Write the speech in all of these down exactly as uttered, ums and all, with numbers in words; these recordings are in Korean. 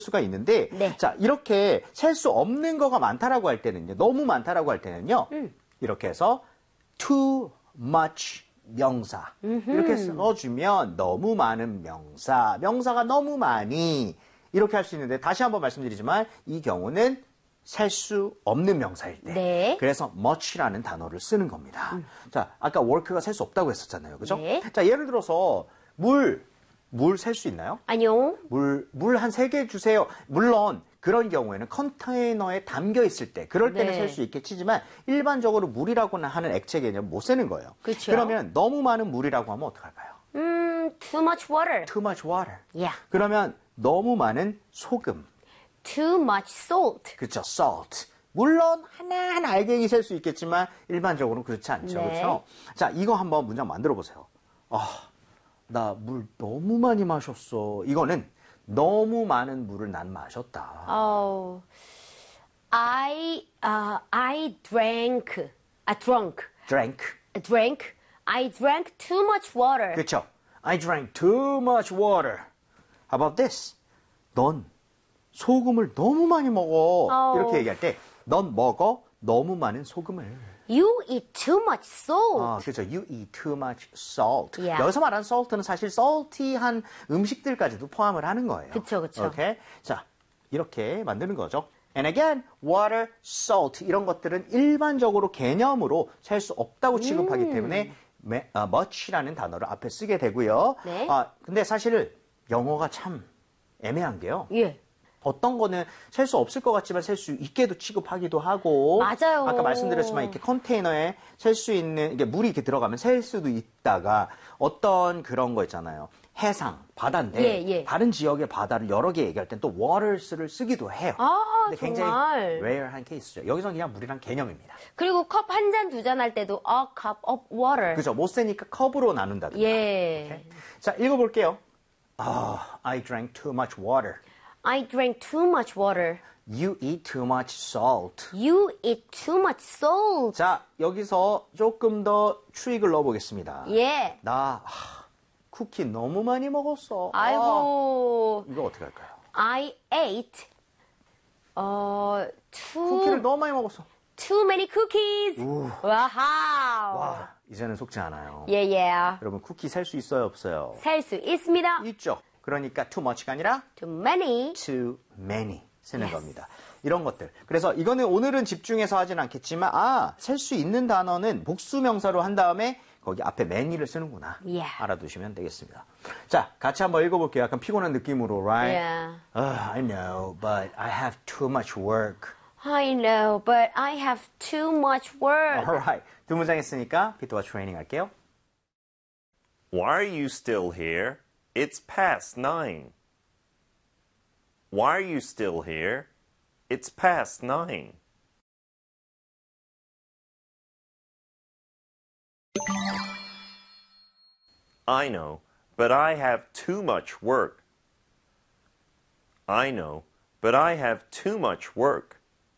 수가 있는데 네. 자 이렇게 셀 수 없는 거가 많다라고 할 때는요. 너무 많다라고 할 때는요. 음. 이렇게 해서 too much 명사 음흠. 이렇게 써주면 너무 많은 명사 명사가 너무 많이 이렇게 할 수 있는데 다시 한번 말씀드리지만 이 경우는 셀 수 없는 명사일 때 네. 그래서 much라는 단어를 쓰는 겁니다. 음. 자 아까 work가 셀 수 없다고 했었잖아요. 그죠? 네. 자 예를 들어서 물 물 셀 수 있나요? 아니요. 물, 물 한 세 개 주세요. 물론 그런 경우에는 컨테이너에 담겨 있을 때 그럴 때는 네. 셀 수 있겠지만 일반적으로 물이라고는 하는 액체 개념 못 세는 거예요. 그쵸. 그러면 너무 많은 물이라고 하면 어떡할까요? 음, too much water. Too much water. Yeah. 그러면 너무 많은 소금. Too much salt. 그렇죠. salt. 물론 하나하나 알갱이 셀 수 있겠지만 일반적으로는 그렇지 않죠. 네. 그렇죠? 자, 이거 한번 문장 만들어 보세요. 아, 나 물 너무 많이 마셨어. 이거는 너무 많은 물을 난 마셨다. Oh, I, uh, I drank, I drunk, drank. I drank, I drank too much water. 그렇죠. I drank too much water. How about this? 넌 소금을 너무 많이 먹어. 어. 이렇게 얘기할 때 넌 먹어 너무 많은 소금을. You eat too much salt. 아, 그렇죠. You eat too much salt. Yeah. 여기서 말하는 salt는 사실 salty한 음식들까지도 포함을 하는 거예요. 그쵸, 그쵸. 오케이? 자, 이렇게 만드는 거죠. And again, water, salt 이런 것들은 일반적으로 개념으로 셀 수 없다고 취급하기 음. 때문에 me- 아, much라는 단어를 앞에 쓰게 되고요. 네. 아, 근데 사실 영어가 참 애매한 게요. 예. 어떤 거는 셀 수 없을 것 같지만 셀 수 있게도 취급하기도 하고 맞아요. 아까 말씀드렸지만 이렇게 컨테이너에 셀 수 있는 이게 물이 이렇게 들어가면 셀 수도 있다가 어떤 그런 거 있잖아요. 해상, 바다인데 예, 예. 다른 지역의 바다를 여러 개 얘기할 땐 또 waters를 쓰기도 해요. 아, 근데 정말. 굉장히 rare한 케이스죠. 여기서는 그냥 물이란 개념입니다. 그리고 컵 한 잔, 두 잔 할 때도 a cup of water. 그죠? 못 세니까 컵으로 나눈다든가. 예. 오케이? 자, 읽어볼게요. 아, I drank too much water. I drank too much water. You eat too much salt. You eat too much salt. 자, 여기서 조금 더 추익을 넣어보겠습니다. 예. 나 하, 쿠키 너무 많이 먹었어. 아이고. 아, 이거 어떻게 할까요? I ate 어 too 쿠키를 너무 많이 먹었어. too many cookies. 와하. 와, 이제는 속지 않아요. 예, 예. 여러분 쿠키 살 수 있어요, 없어요? 셀 수 있습니다. 있죠. 그러니까 too much가 아니라 Too many. too many 쓰는 Yes. 겁니다. 이런 것들. 그래서 이거는 오늘은 집중해서 하진 않겠지만 아, 셀 수 있는 단어는 복수 명사로 한 다음에 거기 앞에 many를 쓰는구나. Yeah. 알아두시면 되겠습니다. 자, 같이 한번 읽어볼게요. 약간 피곤한 느낌으로, right? Yeah. Uh, I know, but I have too much work. I know, but I have too much work. Alright. 두 문장 했으니까 비트와 트레이닝 할게요. Why are you still here? It's past nine. Why are you still here? It's past nine. I know, but I have too much work. I know, but I have too much work.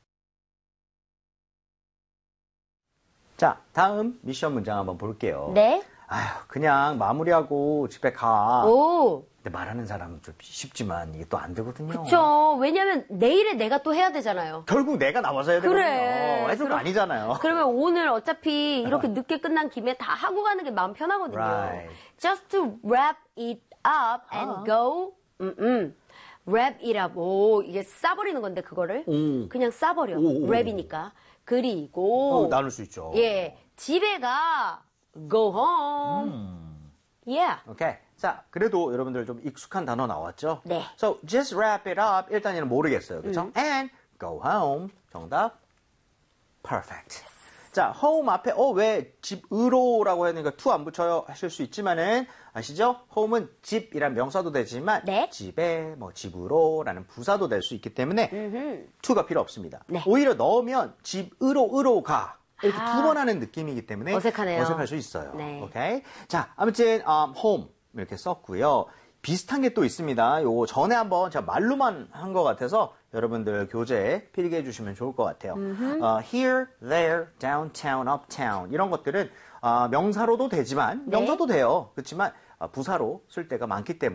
자, 다음 미션 문장 한번 볼게요. 네. 아휴, 그냥 마무리하고 집에 가. 오. 근데 말하는 사람은 좀 쉽지만 이게 또 안 되거든요. 그쵸. 왜냐면 내일에 내가 또 해야 되잖아요. 결국 내가 나와서 해야 되거든요. 그래. 해줄 거 그럼- 아니잖아요. 그러면 오늘 어차피 이렇게 늦게 끝난 김에 다 하고 가는 게 마음 편하거든요. Right. Just to wrap it up and 아. go. 음, 음. wrap it up. 오, 이게 싸버리는 건데 그거를. 오. 그냥 싸버려. 오, 오. 랩이니까. 그리고 어, 나눌 수 있죠. 예, 집에 가. go home. 음. Yeah. 오케이. 자, 그래도 여러분들 좀 익숙한 단어 나왔죠? 네. So, just wrap it up. 일단 얘는 모르겠어요. 그렇죠? And go home. 정답. Perfect. 자, home 앞에 어, 왜 집으로라고 해야 되니까 to 안 붙여요 하실 수 있지만은 아시죠? home은 집이란 명사도 되지만 네. 집에 뭐 집으로라는 부사도 될 수 있기 때문에 음흠. to가 필요 없습니다. 네. 오히려 넣으면 집으로 으로 가. 이렇게 아. 두 번 하는 느낌이기 때문에 어색하네요. 어색할 수 있어요. 네. 오케이. 자, 아무튼 um, home 이렇게 썼고요. 비슷한 게 또 있습니다. 요거 전에 한번 제가 말로만 한 것 같아서 여러분들 교재에 필기해 주시면 좋을 것 같아요. 어, here, there, downtown, uptown 이런 것들은 어, 명사로도 되지만 네. 명사도 돼요. 그렇지만 어, 부사로 쓸 때가 많기 때문에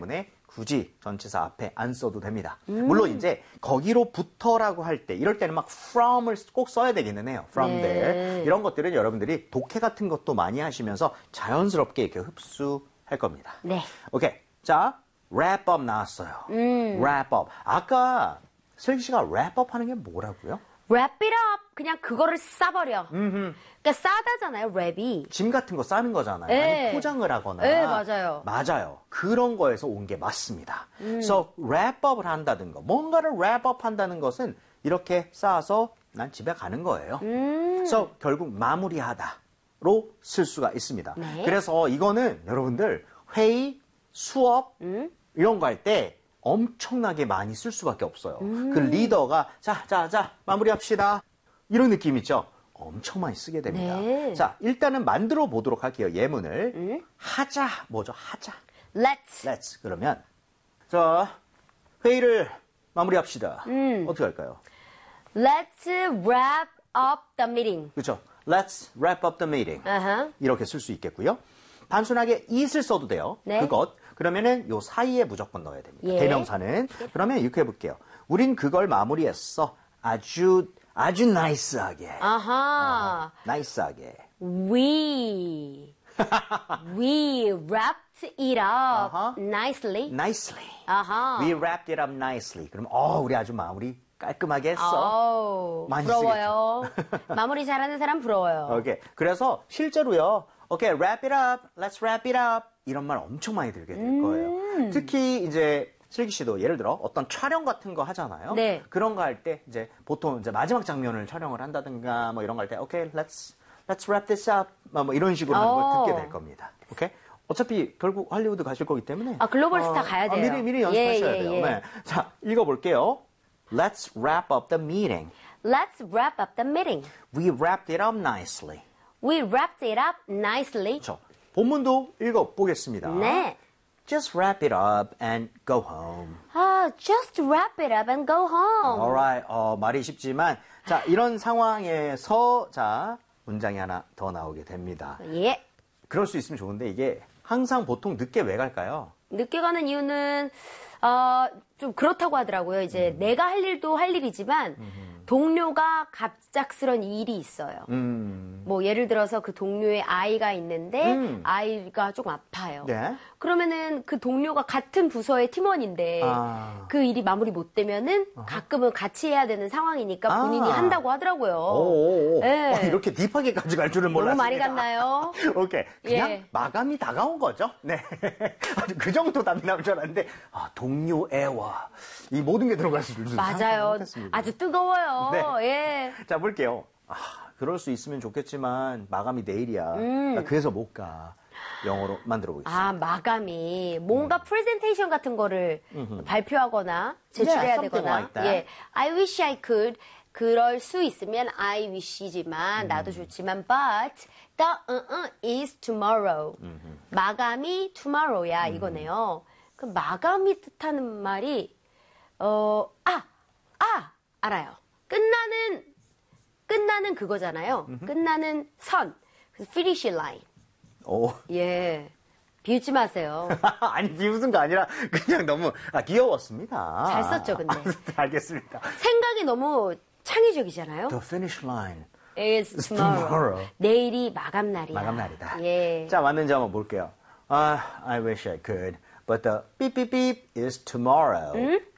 굳이 전치사 앞에 안 써도 됩니다. 물론 이제 거기로부터라고 할 때 이럴 때는 막 from을 꼭 써야 되기는 해요. from 네. there. 이런 것들은 여러분들이 독해 같은 것도 많이 하시면서 자연스럽게 이렇게 흡수할 겁니다. 네. 오케이. 자, wrap up 나왔어요. wrap up. 아까 슬기 씨가 wrap up 하는 게 뭐라고요? wrap it up. 그냥 그거를 싸버려. 그러니까 싸다잖아요, 랩이. 짐 같은 거 싸는 거잖아요. 네. 아니, 포장을 하거나. 네, 맞아요. 맞아요. 그런 거에서 온 게 맞습니다. 그래서 wrap up을 한다는 거, 뭔가를 wrap up 한다는 것은 이렇게 싸서 난 집에 가는 거예요. 그래서 결국 마무리하다로 쓸 수가 있습니다. 네. 그래서 이거는 여러분들 회의, 수업 이런 거 할 때 엄청나게 많이 쓸 수밖에 없어요. 그 리더가 자, 자, 자, 마무리합시다. 이런 느낌 있죠? 엄청 많이 쓰게 됩니다. 네. 자, 일단은 만들어 보도록 할게요. 예문을. 하자. 뭐죠? 하자. Let's. Let's. 그러면 자, 회의를 마무리합시다. 어떻게 할까요? Let's wrap up the meeting. 그렇죠? Let's wrap up the meeting. 아하. 이렇게 쓸 수 있겠고요. 단순하게 it을 써도 돼요. 네. 그것. 그러면은 요 사이에 무조건 넣어야 됩니다. 예. 대명사는. 그러면 이렇게 해볼게요. 우린 그걸 마무리했어. 아주 아주 나이스하게. 아하. 나이스하게. We. We wrapped it up 아하. nicely. Nicely. 아하. We wrapped it up nicely. 그럼 어, 우리 아주 마무리 깔끔하게 했어. 아우, 많이 부러워요. 마무리 잘하는 사람 부러워요. 오케이. 그래서 실제로요. 오케이, wrap it up. Let's wrap it up. 이런 말 엄청 많이 들게 될 거예요. 음. 특히 이제 슬기 씨도 예를 들어 어떤 촬영 같은 거 하잖아요. 네. 그런 거 할 때 이제 보통 이제 마지막 장면을 촬영을 한다든가 뭐 이런 거 할 때 오케이, let's let's wrap this up. 뭐 이런 식으로 하는 걸 오. 듣게 될 겁니다. 오케이? 어차피 결국 할리우드 가실 거기 때문에 아, 글로벌 스타 가야 돼요. 미리 미리 연습하셔야 예, 예, 돼요. 예. 네. 자, 읽어 볼게요. Let's wrap up the meeting. Let's wrap up the meeting. We wrapped it up nicely. We wrapped it up nicely. 그렇죠. 본문도 읽어 보겠습니다. 네. Just wrap it up and go home. 아, just wrap it up and go home. Alright. 어, 말이 쉽지만 자, 이런 상황에서 자, 문장이 하나 더 나오게 됩니다. 예. 그럴 수 있으면 좋은데 이게 항상 보통 늦게 왜 갈까요? 늦게 가는 이유는 어, 좀 그렇다고 하더라고요. 이제 음. 내가 할 일도 할 일이지만 동료가 갑작스런 일이 있어요. 음. 뭐 예를 들어서 그 동료의 아이가 있는데 음. 아이가 조금 아파요. 네. 그러면은 그 동료가 같은 부서의 팀원인데 아. 그 일이 마무리 못 되면은 가끔은 같이 해야 되는 상황이니까 아. 본인이 한다고 하더라고요. 오오오. 네. 어, 이렇게 딥하게까지 갈 줄은 너무 몰랐습니다. 많이 갔나요? 오케이. 그냥 예. 마감이 다가온 거죠. 네. 아주 그 정도 답이 나올 줄 알았는데, 아, 동료 애와. 이 모든 게 들어갈 줄 맞아요. 못했습니다. 아주 뜨거워요. 네. 예. 자, 볼게요. 아, 그럴 수 있으면 좋겠지만, 마감이 내일이야. 음. 나 그래서 못 가. 영어로 만들어 보겠습니다. 아, 마감이 뭔가 프레젠테이션 같은 거를 발표하거나 제출해야 Yeah, something 되거나. like that. 예. I wish I could. 그럴 수 있으면 I wish지만 나도 좋지만 but the uh, uh, is tomorrow. 마감이 tomorrow야 이거네요. 그 마감이 뜻하는 말이 어, 아, 아, 알아요. 끝나는 끝나는 그거잖아요. 끝나는 선. 그래서 finish line. 오. 예. 비웃지 마세요. 아니, 비웃은 거 아니라, 그냥 너무, 아, 귀여웠습니다. 잘 썼죠, 근데. 아, 알겠습니다. 생각이 너무 창의적이잖아요. The finish line. It's tomorrow. tomorrow. 내일이 마감 날이야. 마감 날이다. 예. 자, 맞는지 한번 볼게요. 아, I wish I could, but the beep beep beep is tomorrow.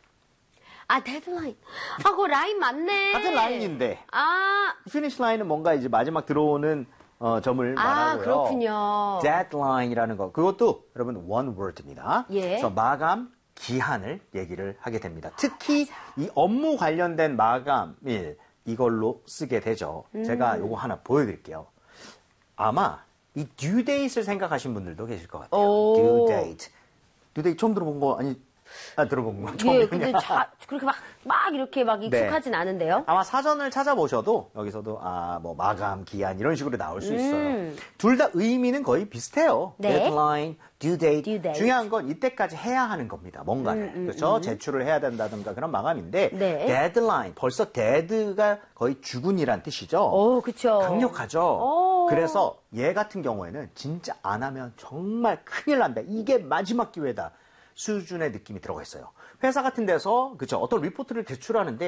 아, 데드라인. 아, 그거 라인 맞네. 같은 라인인데, 아, finish line은 뭔가 이제 마지막 들어오는 어, 점을 아, 말하고요. 그렇군요. deadline이라는 거, 그것도 여러분 one word입니다. 예. 그래서 마감 기한을 얘기를 하게 됩니다. 특히 이 업무 관련된 마감일 이걸로 쓰게 되죠. 음. 제가 요거 하나 보여드릴게요. 아마 이 due date을 생각하신 분들도 계실 것 같아요. 오. due date. due date 처음 들어본 거 아니? 아, 들어본 거 예, 처음이군요. 근데 자, 그렇게 막, 막 이렇게 막 익숙하진 않은데요. 아마 사전을 찾아보셔도 여기서도 아, 뭐 마감 기한 이런 식으로 나올 수 있어요. 음. 둘 다 의미는 거의 비슷해요. 네. deadline, due date. due date. 중요한 건 이때까지 해야 하는 겁니다. 뭔가를. 그렇죠? 제출을 해야 된다든가 그런 마감인데 네. deadline, 벌써 dead가 거의 죽은이란 뜻이죠. 오, 그쵸. 강력하죠. 오. 그래서 얘 같은 경우에는 진짜 안 하면 정말 큰일 난다. 이게 마지막 기회다. 수준의 느낌이 들어가 있어요. 회사 같은 데서 그죠 어떤 리포트를 제출하는데